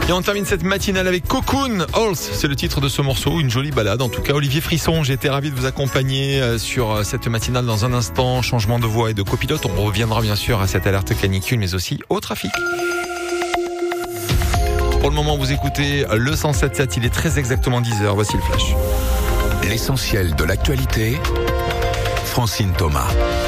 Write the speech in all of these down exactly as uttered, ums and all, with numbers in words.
Et on termine cette matinale avec Cocoon Halls, c'est le titre de ce morceau, une jolie balade. En tout cas, Olivier Frisson, j'ai été ravi de vous accompagner sur cette matinale dans un instant. Changement de voix et de copilote. On reviendra bien sûr à cette alerte canicule, mais aussi au trafic. Pour le moment, vous écoutez le cent sept sept, il est très exactement dix heures. Voici le flash. L'essentiel de l'actualité, Francine Thomas.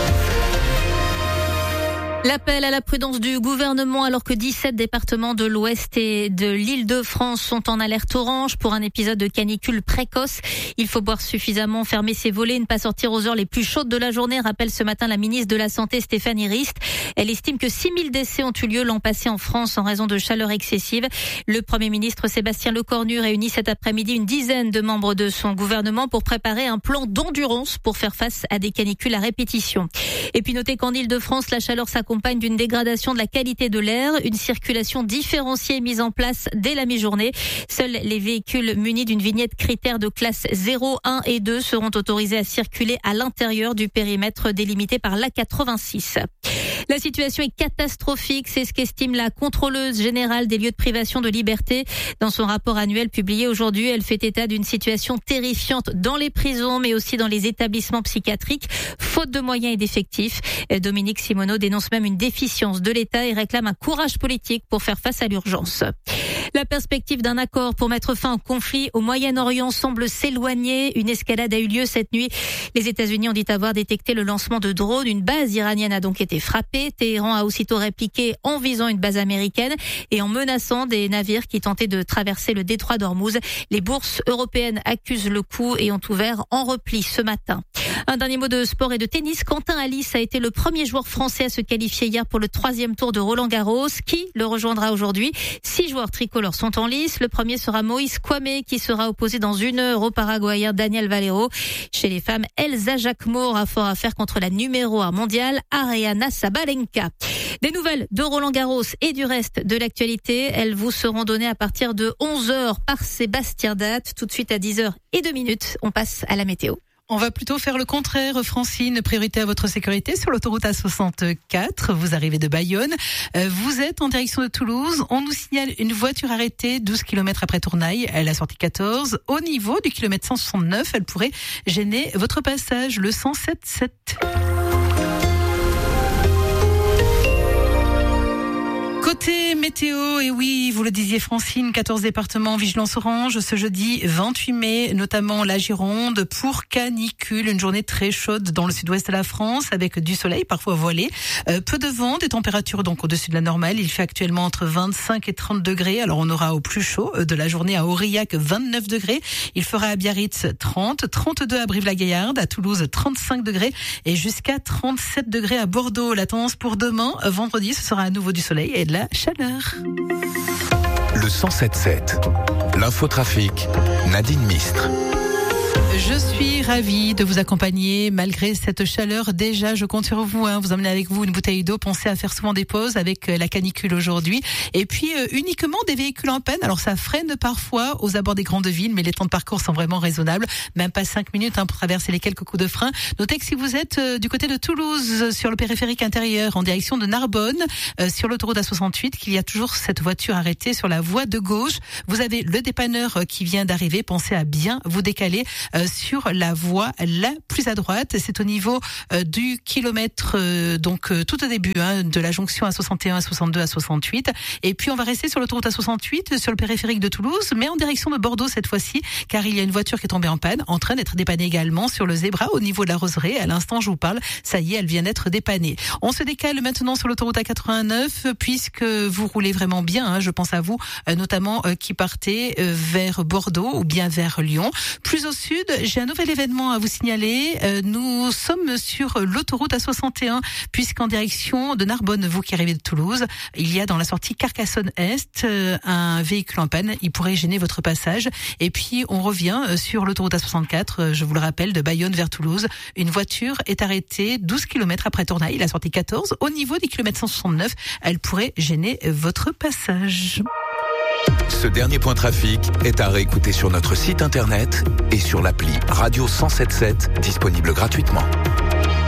L'appel à la prudence du gouvernement alors que dix-sept départements de l'Ouest et de l'Île-de-France sont en alerte orange pour un épisode de canicule précoce. Il faut boire suffisamment, fermer ses volets, ne pas sortir aux heures les plus chaudes de la journée, rappelle ce matin la ministre de la Santé Stéphanie Rist. Elle estime que six mille décès ont eu lieu l'an passé en France en raison de chaleur excessive. Le Premier ministre Sébastien Lecornu réunit cet après-midi une dizaine de membres de son gouvernement pour préparer un plan d'endurance pour faire face à des canicules à répétition. Et puis notez qu'en Île-de-France, la chaleur s'accompagne d'une dégradation de la qualité de l'air. Une circulation différenciée est mise en place dès la mi-journée. Seuls les véhicules munis d'une vignette critère de classe zéro, un et deux seront autorisés à circuler à l'intérieur du périmètre délimité par l'A quatre-vingt-six. La situation est catastrophique, c'est ce qu'estime la contrôleuse générale des lieux de privation de liberté. Dans son rapport annuel publié aujourd'hui, elle fait état d'une situation terrifiante dans les prisons, mais aussi dans les établissements psychiatriques, faute de moyens et d'effectifs. Dominique Simoneau dénonce même une déficience de l'État et réclame un courage politique pour faire face à l'urgence. La perspective d'un accord pour mettre fin au conflit au Moyen-Orient semble s'éloigner. Une escalade a eu lieu cette nuit. Les États-Unis ont dit avoir détecté le lancement de drones. Une base iranienne a donc été frappée. Téhéran a aussitôt répliqué en visant une base américaine et en menaçant des navires qui tentaient de traverser le détroit d'Ormuz. Les bourses européennes accusent le coup et ont ouvert en repli ce matin. Un dernier mot de sport et de tennis. Quentin Alice a été le premier joueur français à se qualifier hier pour le troisième tour de Roland-Garros. Qui le rejoindra aujourd'hui? Six joueurs tricolores sont en lice. Le premier sera Moïse Kwame qui sera opposé dans une heure au Paraguayen Daniel Valero. Chez les femmes, Elsa Jacquemot aura fort à faire contre la numéro un mondiale Ariana Sabalenka. Des nouvelles de Roland-Garros et du reste de l'actualité, elles vous seront données à partir de onze heures par Sébastien Date. Tout de suite à dix heures et deux minutes, on passe à la météo. On va plutôt faire le contraire, Francine. Priorité à votre sécurité sur l'autoroute A soixante-quatre. Vous arrivez de Bayonne. Vous êtes en direction de Toulouse. On nous signale une voiture arrêtée douze kilomètres après Tournaille. Elle a sorti quatorze. Au niveau du kilomètre cent soixante-neuf, elle pourrait gêner votre passage, le cent sept sept. Côté météo, et oui, vous le disiez Francine, quatorze départements vigilance orange ce jeudi vingt-huit mai, notamment la Gironde pour canicule, une journée très chaude dans le sud-ouest de la France avec du soleil parfois voilé, euh, peu de vent, des températures donc au-dessus de la normale. Il fait actuellement entre vingt-cinq et trente degrés, alors on aura au plus chaud de la journée à Aurillac vingt-neuf degrés, il fera à Biarritz trente, trente-deux à Brive-la-Gaillarde, à Toulouse trente-cinq degrés et jusqu'à trente-sept degrés à Bordeaux. La tendance pour demain, vendredi, ce sera à nouveau du soleil et de la chaleur. Le cent sept sept, l'infotrafic, Nadine Mistre. Je suis ravie de vous accompagner malgré cette chaleur. Déjà, je compte sur vous, hein, vous emmenez avec vous une bouteille d'eau. Pensez à faire souvent des pauses avec la canicule aujourd'hui. Et puis, euh, uniquement des véhicules en panne. Alors, ça freine parfois aux abords des grandes villes, mais les temps de parcours sont vraiment raisonnables. Même pas cinq minutes hein, pour traverser les quelques coups de frein. Notez que si vous êtes euh, du côté de Toulouse, sur le périphérique intérieur, en direction de Narbonne, euh, sur l'autoroute A soixante-huit, qu'il y a toujours cette voiture arrêtée sur la voie de gauche. Vous avez le dépanneur euh, qui vient d'arriver. Pensez à bien vous décaler euh, sur la voie la plus à droite. C'est au niveau euh, du kilomètre, euh, donc euh, tout au début hein, de la jonction A soixante et un, A soixante-deux, A soixante-huit. Et puis on va rester sur l'autoroute A soixante-huit, sur le périphérique de Toulouse, mais en direction de Bordeaux cette fois-ci, car il y a une voiture qui est tombée en panne, en train d'être dépannée également sur le zébra au niveau de la Roseraie. À l'instant, je vous parle, ça y est, elle vient d'être dépannée. On se décale maintenant sur l'autoroute A quatre-vingt-neuf, puisque vous roulez vraiment bien. Hein, je pense à vous, euh, notamment euh, qui partez euh, vers Bordeaux ou bien vers Lyon. Plus au sud, j'ai un nouvel événement à vous signaler. Euh, nous sommes sur l'autoroute A soixante et un, puisqu'en direction de Narbonne, vous qui arrivez de Toulouse, il y a dans la sortie Carcassonne-Est euh, un véhicule en panne. Il pourrait gêner votre passage. Et puis, on revient sur l'autoroute A soixante-quatre, euh, je vous le rappelle, de Bayonne vers Toulouse. Une voiture est arrêtée douze kilomètres après Tournaille, la sortie quatorze. Au niveau du kilomètre cent soixante-neuf, elle pourrait gêner votre passage. Ce dernier point trafic est à réécouter sur notre site internet et sur l'appli Radio cent soixante-dix-sept, disponible gratuitement.